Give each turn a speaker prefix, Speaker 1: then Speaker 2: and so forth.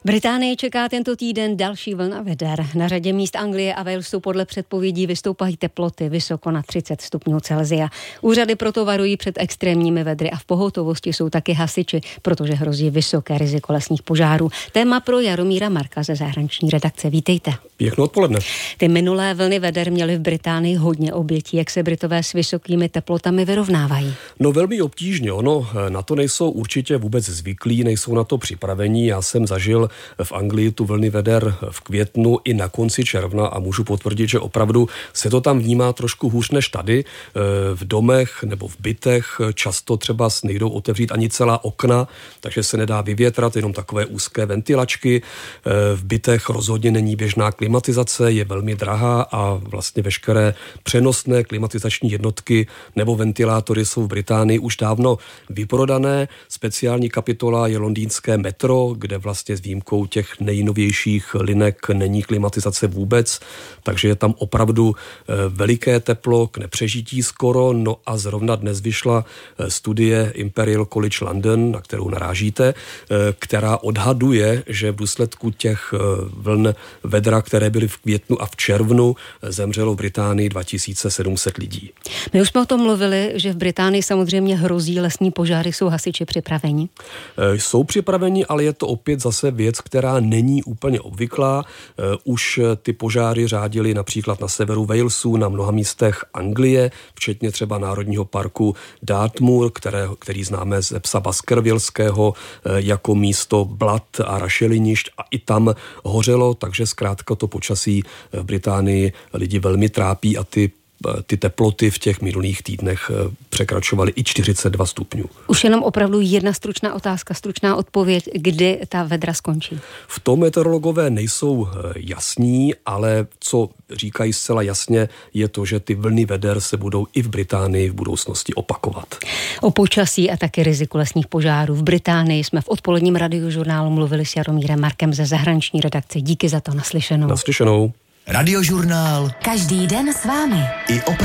Speaker 1: Británii čeká tento týden další vlna veder. Na řadě míst Anglie a Walesu podle předpovědí vystoupají teploty vysoko na 30 stupňů Celsia. Úřady proto varují před extrémními vedry a v pohotovosti jsou taky hasiči, protože hrozí vysoké riziko lesních požárů. Téma pro Jaromíra Marka ze zahraniční redakce. Vítejte.
Speaker 2: Pěkné odpoledne.
Speaker 1: Ty minulé vlny veder měly v Británii hodně obětí. Jak se Britové s vysokými teplotami vyrovnávají?
Speaker 2: No velmi obtížně. Na to nejsou určitě vůbec zvyklí, nejsou na to připravení. Já jsem zažil v Anglii tu vlny veder v květnu i na konci června a můžu potvrdit, že opravdu se to tam vnímá trošku hůř než tady. V domech nebo v bytech často třeba nejdou otevřít ani celá okna, takže se nedá vyvětrat, jenom takové úzké ventilačky. V bytech rozhodně není běžná klimatizace, je velmi drahá a vlastně veškeré přenosné klimatizační jednotky nebo ventilátory jsou v Británii už dávno vyprodané. Speciální kapitola je londýnské metro, kde vlastně s výjimkou těch nejnovějších linek není klimatizace vůbec, takže je tam opravdu veliké teplo k nepřežití skoro. No a zrovna dnes vyšla studie Imperial College London, na kterou narážíte, která odhaduje, že v důsledku těch vln vedra, které byly v květnu a v červnu, zemřelo v Británii 2700 lidí.
Speaker 1: My už jsme o tom mluvili, že v Británii samozřejmě hrozí lesní požáry. Jsou hasiči připraveni?
Speaker 2: Jsou připraveni, ale je to opět zase věc, která není úplně obvyklá. Už ty požáry řádily například na severu Walesu, na mnoha místech Anglie, včetně třeba národního parku Dartmoor, který známe ze psa baskervillského jako místo blat a rašelinišť, a i tam hořelo, takže zkrátka to počasí v Británii lidi velmi trápí a ty teploty v těch minulých týdnech překračovaly i 42 stupňů.
Speaker 1: Už jenom opravdu jedna stručná otázka, stručná odpověď, kdy ta vedra skončí?
Speaker 2: V tom meteorologové nejsou jasní, ale co říkají zcela jasně, je to, že ty vlny veder se budou i v Británii v budoucnosti opakovat.
Speaker 1: O počasí a taky riziku lesních požárů v Británii jsme v odpoledním Radiožurnálu mluvili s Jaromírem Markem ze zahraniční redakce. Díky za to, naslyšenou.
Speaker 2: Naslyšenou.
Speaker 3: Radiožurnál.
Speaker 4: Každý den s vámi.
Speaker 3: I